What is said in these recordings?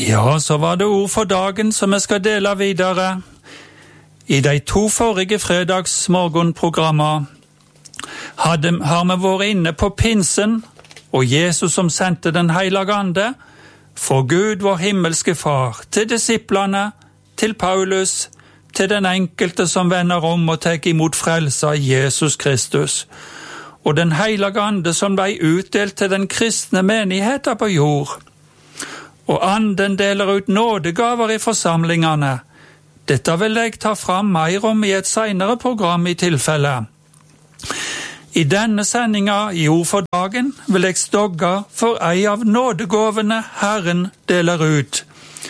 Ja, så var det ord for dagen som jeg skal dele videre. I de 2 forrige fredagsmorgenprogrammer har vi vært inne på pinsen og Jesus som sendte den Hellige Ande, for Gud vår himmelske Far, til disiplene, til Paulus, til den enkelte som vender om og tar imot frelse av Jesus Kristus, og den Hellige Ande som ble utdelt til den kristne menigheten på jord. Og anden deler ut nådegaver i forsamlingene. Dette vil jeg ta fram mer om i et senere program i tilfelle. I denne sendinga i Ord for dagen vil jeg stogge for ei av nådegavene Herren deler ut.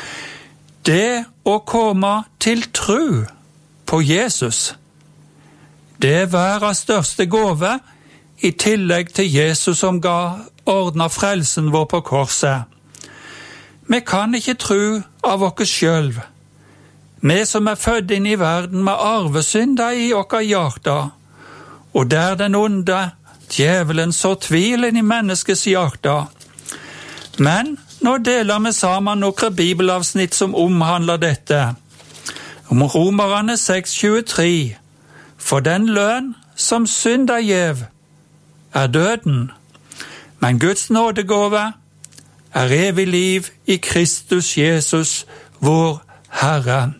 Det å komme til tro på Jesus. Det er verdens største gave, i tillegg til Jesus som ga ordna frelsen vår på korset. Vi kan ikke tro av oss selv. Vi som er født inn i verden med arvesynder i oss hjerter, og der den onde, djevelen, sår tvil inn i menneskets hjerter. Men nå deler vi sammen noen bibelavsnitt som omhandler dette. Om Romerne 6:23. For den lønn som synder gjev, er døden, men Guds nådegave er evig liv i Kristus Jesus, vår Herre.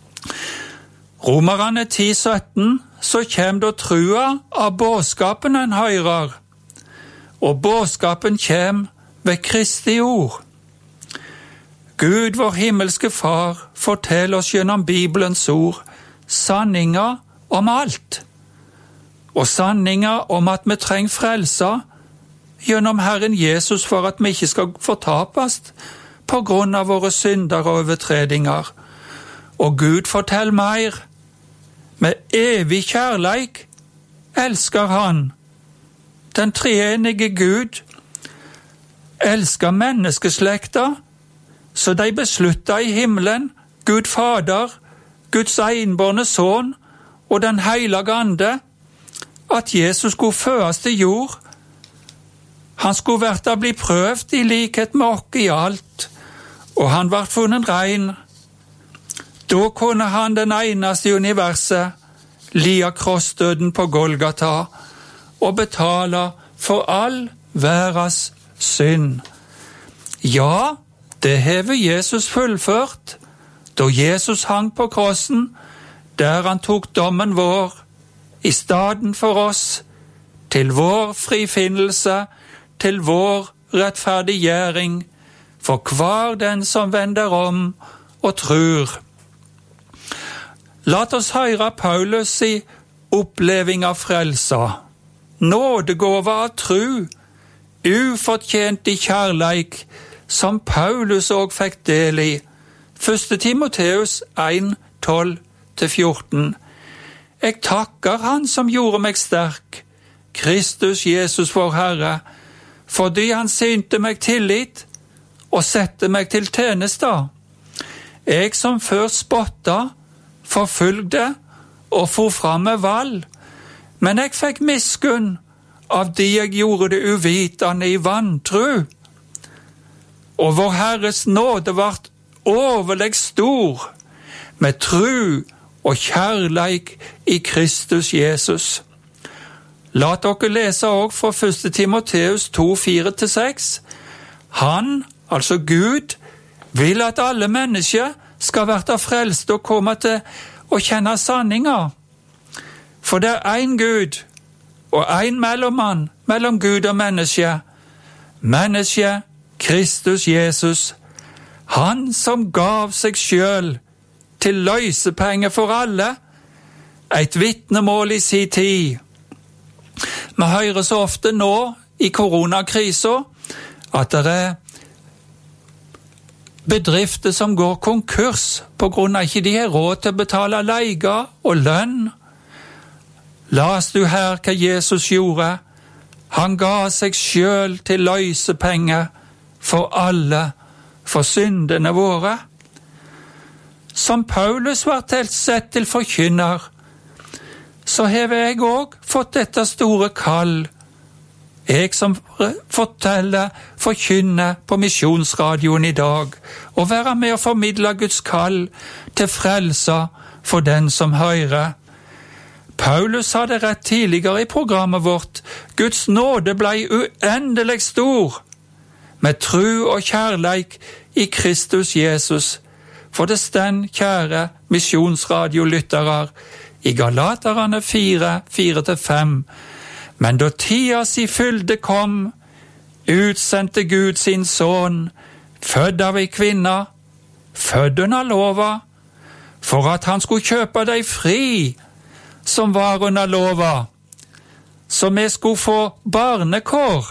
Romerne 10:17, så kjem da trua av bådskapen en høyrer, og bådskapen kjem ved Kristi ord. Gud, vår himmelske Far, forteller oss gjennom Bibelens ord sanninger om alt, og sanninger om at vi trenger frelsa gjennom Herren Jesus for at vi ikke skal fortapes på grunn av våre synder og overtredinger. Og Gud forteller mer. Med evig kjærleik elsker han. Den treenige Gud elsker menneskeslekta, så de beslutta i himmelen, Gud Fader, Guds enbårne Sønn og den Hellige Ande, at Jesus skulle fødes til jord. Han skulle vært å bli prøvd i likhet med oss i alt, og han ble funnet rein. Da kunne han, den eneste i universet, lia krossdøden på Golgata og betale for all verdens synd. Ja, det hever Jesus fullført, da Jesus hang på krossen, der han tok dommen vår, i staden for oss, til vår frifinnelse, til vår rettferdiggjøring, for hver den som vender om og tror. Lat oss høre Paulus i oppleving av frelsa, nådegåva av tru, ufortjent i kjærleik, som Paulus også fikk del i. 1. Timoteus 1:12-14. Jeg takker han som gjorde meg sterk, Kristus Jesus vår Herre, fordi han synte meg tillit og sette meg til tjeneste. Jeg som før spotta, forfulgte og for fram med vall, men jeg fikk miskunn av de jeg gjorde det uvitende i vantru. Og vår Herres nåde vart overlegg stor, med tru og kjærleik i Kristus Jesus. Lat dere lese også fra 1. Timoteus 2:4-6. Han, altså Gud, vil at alle mennesker skal være frelst og komme til å kjenne sanninga. For det er en Gud og en mellommann mellom Gud og menneske. Menneske, Kristus Jesus. Han som gav seg selv til løsepenge for alle. Et vitnemål i sin tid. Vi hører så ofte nå i koronakrisa at det er bedrifter som går konkurs på grunn av ikke de har råd til å betale leie og lønn. Las du her hva Jesus gjorde? Han ga seg selv til løsepenge for alle, for syndene våre. Som Paulus var sett til forkynner, så har jeg også fått dette store kall. Jeg som forkynner på Misjonsradioen i dag, og være med og formidle Guds kall til frelsa for den som hører. Paulus hadde rett tidligere i programmet vårt. Guds nåde ble uendelig stor, med tru og kjærleik i Kristus Jesus. For det stend, kjære misjonsradiolyttere, i Galaterne 4, 4-5. Men da tida si fylde kom, utsendte Gud sin sønn, født av ei kvinne, født under lova, for at han skulle kjøpe deg fri, som var under lova, så vi skulle få barnekår.